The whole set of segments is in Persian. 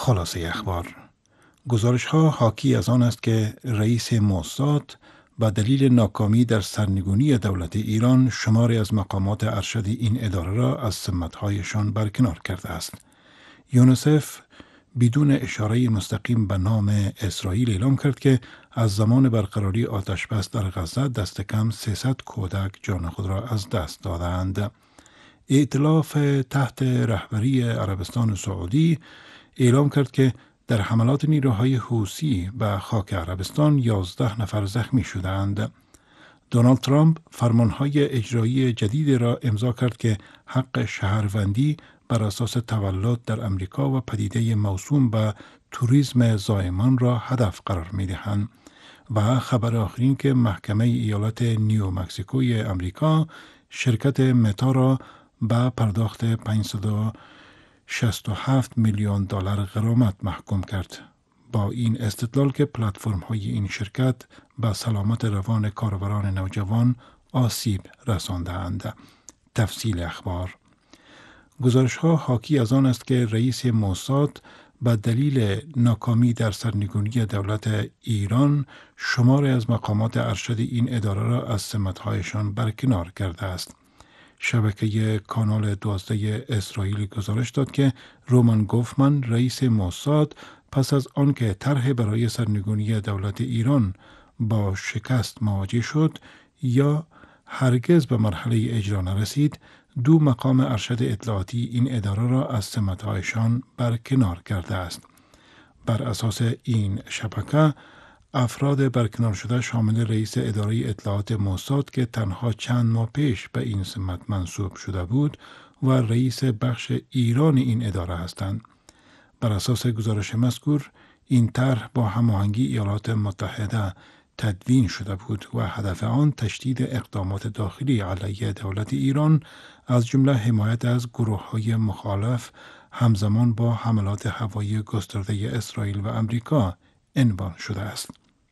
خلاصه اخبار. گزارش ها حاکی از آن است که رئیس موساد با دلیل ناکامی در سرنگونی دولت ایران شماری از مقامات ارشد این اداره را از سمت‌هایشان برکنار کرده است. یونیسف بدون اشاره مستقیم به نام اسرائیل اعلام کرد که از زمان برقراری آتش بس در غزه دست کم 300 کودک جان خود را از دست دادند. ائتلاف تحت رهبری عربستان سعودی اعلام کرد که در حملات نیروهای حوثی به خاک عربستان 11 نفر زخمی شدند. دونالد ترامپ فرمانهای اجرایی جدید را امضا کرد که حق شهروندی بر اساس تولد در امریکا و پدیده موسوم به توریسم زایمان را هدف قرار می دهند. و خبر آخرین که محکمه ایالت نیو مکزیکوی امریکا شرکت متا را به پرداخت 567 میلیون دلار غرامت محکوم کرد، با این استدلال که پلتفرم های این شرکت به سلامت روان کاربران نوجوان آسیب رسانده‌اند. تفصیل اخبار. گزارش ها حاکی از آن است که رئیس موساد به دلیل ناکامی در سرنگونی دولت ایران شماری از مقامات ارشد این اداره را از سمت‌هایشان برکنار کرده است. شبکه کانال 12 اسرائیل گزارش داد که رومان گوفمن رئیس موساد پس از آنکه طرح برای سرنگونی دولت ایران با شکست مواجه شد یا هرگز به مرحله اجرا نرسید، 2 مقام ارشد اطلاعاتی این اداره را از سمت‌هایشان برکنار کرده است. بر اساس این شبکه افراد برکنار شده شامل رئیس اداره اطلاعات موساد که تنها چند ماه پیش به این سمت منصوب شده بود و رئیس بخش ایران این اداره هستند. بر اساس گزارش مذکور این طرح با هماهنگی ایالات متحده تدوین شده بود و هدف آن تشدید اقدامات داخلی علیه دولت ایران از جمله حمایت از گروه‌های مخالف همزمان با حملات هوایی گسترده اسرائیل و امریکا عنوان شده است.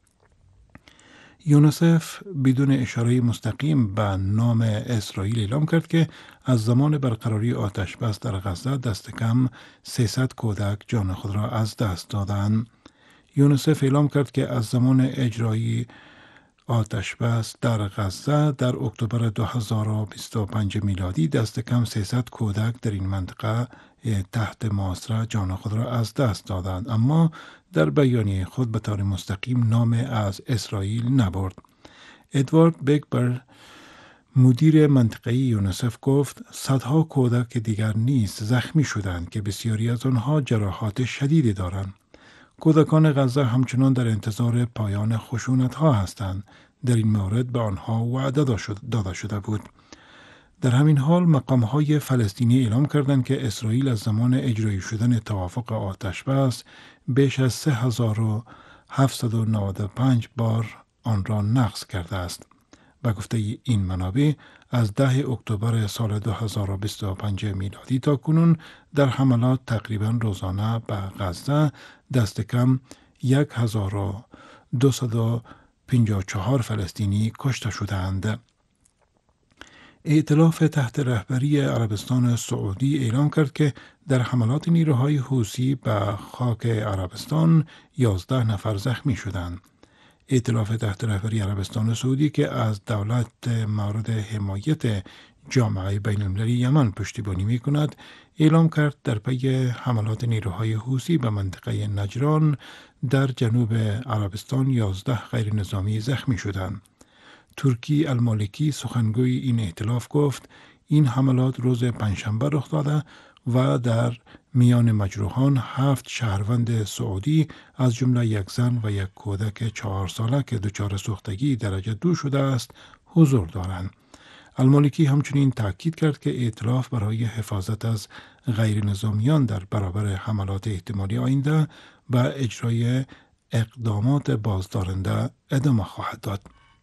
یونیسف بدون اشاره مستقیم به نام اسرائیل اعلام کرد که از زمان برقراری آتش بس در غزه دست کم 300 کودک جان خود را از دست دادند. یونیسف اعلام کرد که از زمان اجرایی آتش بس در غزه در اکتبر 2025 میلادی دست کم 300 کودک در این منطقه تحت محاصره جان خود را از دست دادند، اما در بیانیه خود به طور مستقیم نام از اسرائیل نبرد. ادوارد بگبر مدیر منطقه‌ای یونیسف گفت صدها کودک دیگر نیز زخمی شدند که بسیاری از آنها جراحات شدیدی دارند. کودکان غزه همچنان در انتظار پایان خشونت‌ها هستند. در این مورد به آنها وعده داده شده بود. در همین حال مقام‌های فلسطینی اعلام کردند که اسرائیل از زمان اجرایی شدن توافق آتش بس بیش از 3795 بار آن را نقض کرده است. به گفته این منابع از 10 اکتبر سال 2025 میلادی تا کنون در حملات تقریبا روزانه به غزه دست کم 1254 فلسطینی کشته شدند. ائتلاف تحت رهبری عربستان سعودی اعلام کرد که در حملات نیروهای حوثی به خاک عربستان 11 نفر زخمی شدند. ائتلاف تحت رهبری عربستان سعودی که از دولت مورد حمایت جامعه بین‌المللی یمن پشتیبانی می کند اعلام کرد در پی حملات نیروهای حوثی به منطقه نجران در جنوب عربستان 11 غیر نظامی زخمی شدند. ترکی المالکی سخنگوی این ائتلاف گفت این حملات روز پنجشنبه رخ داده و در میان مجروحان 7 شهروند سعودی از جمله یک زن و یک کودک 4 ساله که دچار سوختگی درجه 2 شده است حضور دارند. المالکی همچنین تاکید کرد که ائتلاف برای حفاظت از غیر نظامیان در برابر حملات احتمالی آینده و اجرای اقدامات بازدارنده ادامه خواهد داد.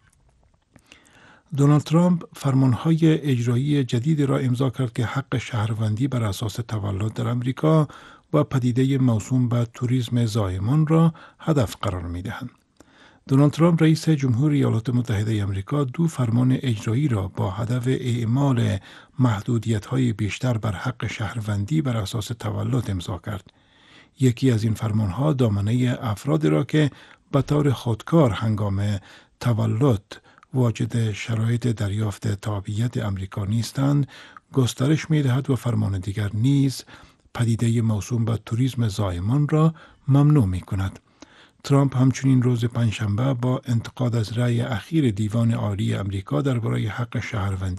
دونالد ترامپ فرمانهای اجرایی جدید را امضا کرد که حق شهروندی بر اساس تولد در امریکا و پدیده موسوم به توریسم زایمان را هدف قرار می دهند. دونالد ترامپ رئیس جمهور ایالات متحده آمریکا 2 فرمان اجرایی را با هدف اعمال محدودیت‌های بیشتر بر حق شهروندی بر اساس تولد امضا کرد. یکی از این فرمانها دامنه افرادی را که به طور خودکار هنگام تولد واجد شرایط دریافت تابعیت امریکا نیستند گسترش می دهد و فرمان دیگر نیز پدیده موسوم به توریسم زایمان را ممنوع می کند. ترامپ همچنین روز پنجشنبه با انتقاد از رأی اخیر دیوان عالی امریکا درباره حق شهروندی